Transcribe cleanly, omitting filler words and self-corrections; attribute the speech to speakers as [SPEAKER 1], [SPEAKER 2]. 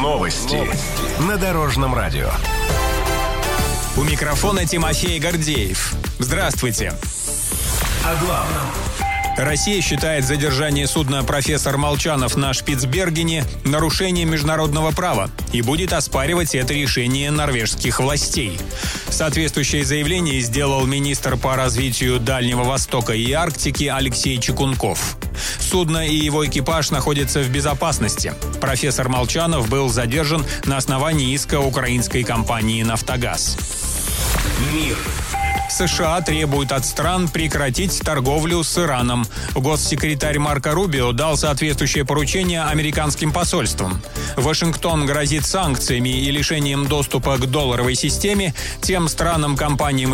[SPEAKER 1] Новости на Дорожном радио.
[SPEAKER 2] У микрофона Тимофей Гордеев. Здравствуйте.
[SPEAKER 1] О главном.
[SPEAKER 2] Россия считает задержание судна «Профессор Молчанов» на Шпицбергене нарушением международного права и будет оспаривать это решение норвежских властей. Соответствующее заявление сделал министр по развитию Дальнего Востока и Арктики Алексей Чекунков. Судно и его экипаж находятся в безопасности. Профессор Молчанов был задержан на основании иска украинской компании «Нафтогаз».
[SPEAKER 1] Мир.
[SPEAKER 2] США требуют от стран прекратить торговлю с Ираном. Госсекретарь Марко Рубио дал соответствующее поручение американским посольствам. Вашингтон грозит санкциями и лишением доступа к долларовой системе тем странам, компаниям